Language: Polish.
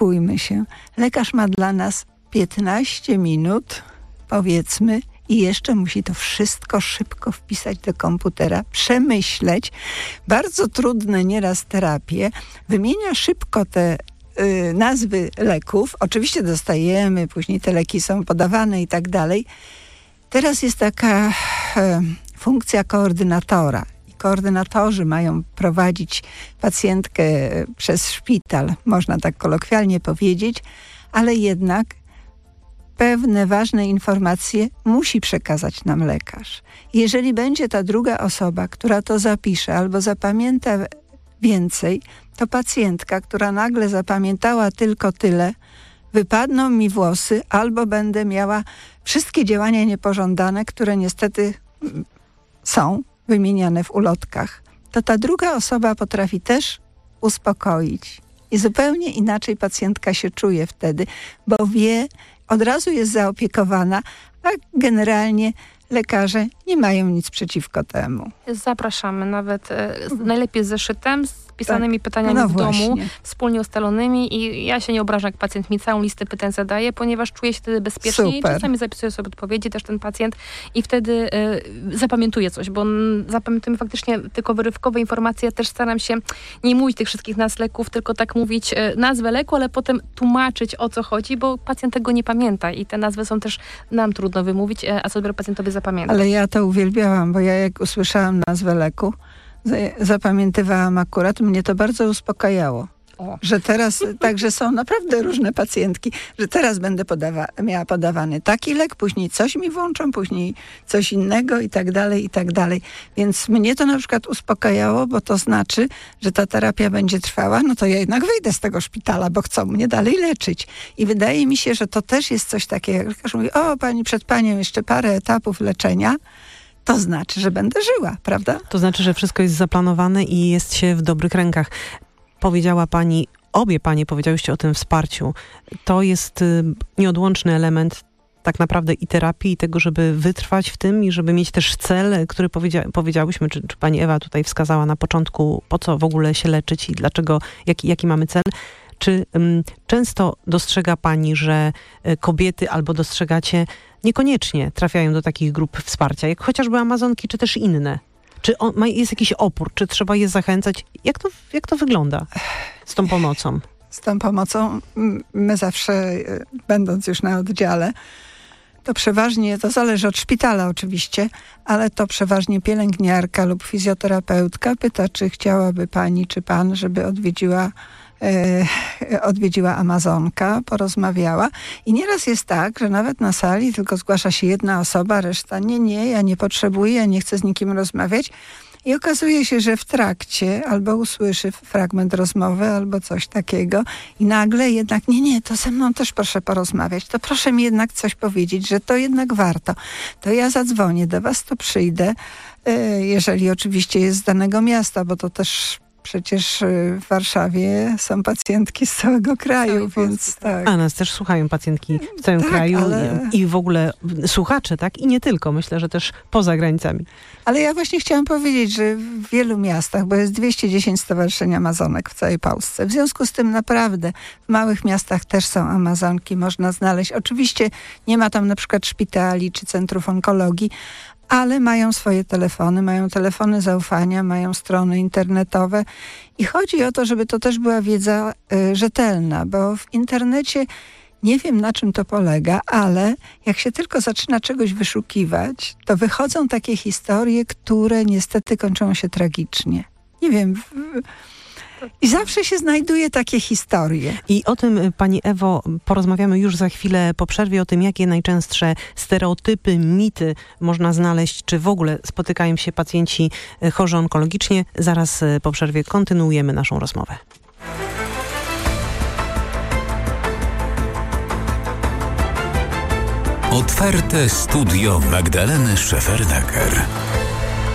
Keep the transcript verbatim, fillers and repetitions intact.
oszukujmy się. Lekarz ma dla nas piętnaście minut, powiedzmy, i jeszcze musi to wszystko szybko wpisać do komputera, przemyśleć. Bardzo trudne nieraz terapie. Wymienia szybko te y, nazwy leków. Oczywiście dostajemy, później te leki są podawane i tak dalej. Teraz jest taka y, funkcja koordynatora. I koordynatorzy mają prowadzić pacjentkę przez szpital, można tak kolokwialnie powiedzieć, ale jednak pewne ważne informacje musi przekazać nam lekarz. Jeżeli będzie ta druga osoba, która to zapisze albo zapamięta więcej, to pacjentka, która nagle zapamiętała tylko tyle, wypadną mi włosy albo będę miała wszystkie działania niepożądane, które niestety są wymieniane w ulotkach. To ta druga osoba potrafi też uspokoić. I zupełnie inaczej pacjentka się czuje wtedy, bo wie, od razu jest zaopiekowana, a generalnie lekarze nie mają nic przeciwko temu. Zapraszamy nawet e, najlepiej z zeszytem, z pisanymi tak. pytaniami no w właśnie. domu, wspólnie ustalonymi i ja się nie obrażam, jak pacjent mi całą listę pytań zadaje, ponieważ czuję się wtedy bezpiecznie i czasami zapisuję sobie odpowiedzi też ten pacjent i wtedy e, zapamiętuję coś, bo n, zapamiętujemy faktycznie tylko wyrywkowe informacje. Ja też staram się nie mówić tych wszystkich nazw leków, tylko tak mówić e, nazwę leku, ale potem tłumaczyć, o co chodzi, bo pacjent tego nie pamięta i te nazwy są też nam trudno wymówić, e, a co dopiero pacjentowi zapamiętać. Ale ja to uwielbiałam, bo ja jak usłyszałam nazwę leku, zapamiętywałam akurat, mnie to bardzo uspokajało. O. Że teraz, także są naprawdę różne pacjentki, że teraz będę podawa, miała podawany taki lek, później coś mi włączą, później coś innego i tak dalej, i tak dalej. Więc mnie to na przykład uspokajało, bo to znaczy, że ta terapia będzie trwała, no to ja jednak wyjdę z tego szpitala, bo chcą mnie dalej leczyć. I wydaje mi się, że to też jest coś takiego, jak lekarz mówi, o pani, przed panią jeszcze parę etapów leczenia, to znaczy, że będę żyła, prawda? To znaczy, że wszystko jest zaplanowane i jest się w dobrych rękach. Powiedziała pani, obie panie powiedziałyście o tym wsparciu. To jest y, nieodłączny element tak naprawdę i terapii, i tego, żeby wytrwać w tym i żeby mieć też cel, który powiedzia- powiedziałyśmy, czy, czy pani Ewa tutaj wskazała na początku, po co w ogóle się leczyć i dlaczego, jaki, jaki mamy cel. Czy um, często dostrzega pani, że y, kobiety albo dostrzegacie niekoniecznie trafiają do takich grup wsparcia, jak chociażby Amazonki, czy też inne? Czy on, ma, jest jakiś opór? Czy trzeba je zachęcać? Jak to, jak to wygląda z tą pomocą? Z tą pomocą my zawsze, będąc już na oddziale, to przeważnie, to zależy od szpitala oczywiście, ale to przeważnie pielęgniarka lub fizjoterapeutka pyta, czy chciałaby pani, czy pan, żeby odwiedziła E, odwiedziła Amazonka, porozmawiała i nieraz jest tak, że nawet na sali tylko zgłasza się jedna osoba, reszta nie, nie, ja nie potrzebuję, ja nie chcę z nikim rozmawiać i okazuje się, że w trakcie albo usłyszy fragment rozmowy, albo coś takiego i nagle jednak, nie, nie, to ze mną też proszę porozmawiać, to proszę mi jednak coś powiedzieć, że to jednak warto. To ja zadzwonię do was, to przyjdę, e, jeżeli oczywiście jest z danego miasta, bo to też przecież w Warszawie są pacjentki z całego kraju, więc tak. A nas też słuchają pacjentki w całym tak, kraju ale... i w ogóle słuchacze, tak? I nie tylko, myślę, że też poza granicami. Ale ja właśnie chciałam powiedzieć, że w wielu miastach, bo jest dwieście dziesięć stowarzyszeń Amazonek w całej Polsce. W związku z tym naprawdę w małych miastach też są Amazonki, można znaleźć. Oczywiście nie ma tam na przykład szpitali czy centrów onkologii, ale mają swoje telefony, mają telefony zaufania, mają strony internetowe i chodzi o to, żeby to też była wiedza y, rzetelna, bo w internecie nie wiem, na czym to polega, ale jak się tylko zaczyna czegoś wyszukiwać, to wychodzą takie historie, które niestety kończą się tragicznie. Nie wiem... W, I zawsze się znajduje takie historie. I o tym, pani Ewo, porozmawiamy już za chwilę po przerwie, o tym, jakie najczęstsze stereotypy, mity można znaleźć, czy w ogóle spotykają się pacjenci chorzy onkologicznie. Zaraz po przerwie kontynuujemy naszą rozmowę. Otwarte studio Magdaleny Szefernaker.